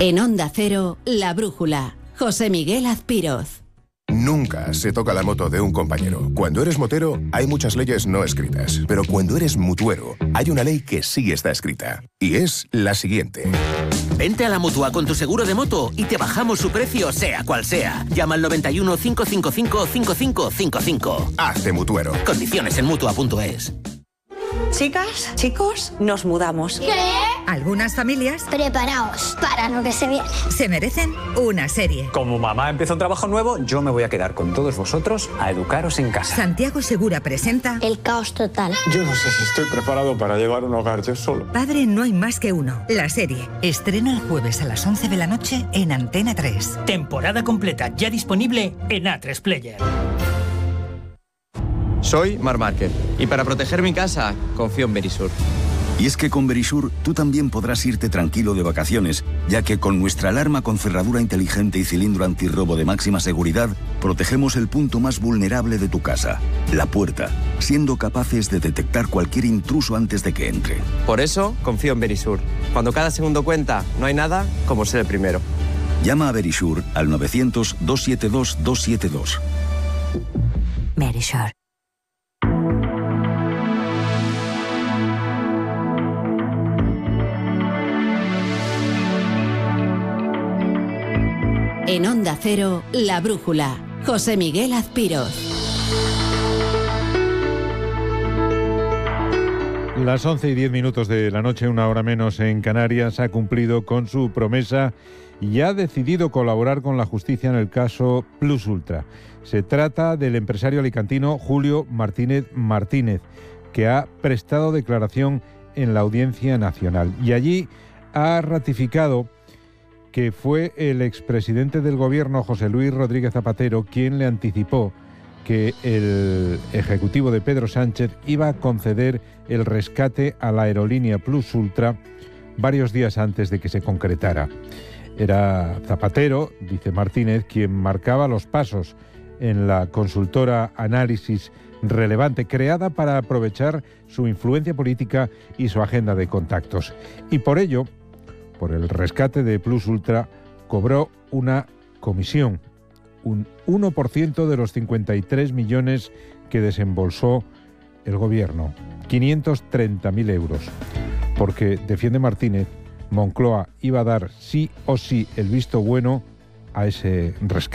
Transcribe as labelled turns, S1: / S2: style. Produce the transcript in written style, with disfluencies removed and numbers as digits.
S1: En Onda Cero, La Brújula. José Miguel Azpiroz.
S2: Nunca se toca la moto de un compañero. Cuando eres motero, hay muchas leyes no escritas. Pero cuando eres mutuero, hay una ley que sí está escrita. Y es la siguiente.
S3: Vente a la Mutua con tu seguro de moto y te bajamos su precio, sea cual sea. Llama al 91 555 5555.
S2: Hazte mutuero.
S3: Condiciones en Mutua.es.
S4: Chicas, chicos, nos mudamos.
S5: ¿Qué?
S6: Algunas familias,
S5: preparaos para lo que se viene.
S6: Se merecen una serie.
S7: Como mamá empieza un trabajo nuevo, yo me voy a quedar con todos vosotros a educaros en casa.
S6: Santiago Segura presenta
S5: El caos total.
S8: Yo no sé si estoy preparado para llevar un hogar yo solo.
S6: Padre no hay más que uno, la serie. Estreno el jueves a las 11 de la noche en Antena 3.
S9: Temporada completa ya disponible en A3 Player.
S10: Soy Marc Márquez y para proteger mi casa confío en Verisur.
S11: Y es que con Verisur tú también podrás irte tranquilo de vacaciones, ya que con nuestra alarma con cerradura inteligente y cilindro antirrobo de máxima seguridad, protegemos el punto más vulnerable de tu casa, la puerta, siendo capaces de detectar cualquier intruso antes de que entre.
S10: Por eso confío en Verisur. Cuando cada segundo cuenta, no hay nada como ser el primero.
S11: Llama a Verisur al 900-272-272.
S6: Verisur.
S1: En Onda Cero, La Brújula. José Miguel Azpiroz.
S12: Las 11:10 de la noche, una hora menos en Canarias, ha cumplido con su promesa y ha decidido colaborar con la justicia en el caso Plus Ultra. Se trata del empresario alicantino Julio Martínez Martínez, que ha prestado declaración en la Audiencia Nacional. Y allí ha ratificado que fue el expresidente del gobierno, José Luis Rodríguez Zapatero, quien le anticipó que el ejecutivo de Pedro Sánchez iba a conceder el rescate a la aerolínea Plus Ultra varios días antes de que se concretara. Era Zapatero, dice Martínez, quien marcaba los pasos en la consultora Análisis Relevante, creada para aprovechar su influencia política y su agenda de contactos. Y por ello, por el rescate de Plus Ultra, cobró una comisión, un 1% de los 53 millones que desembolsó el gobierno, 530.000 euros, porque, defiende Martínez, Moncloa iba a dar sí o sí el visto bueno a ese rescate.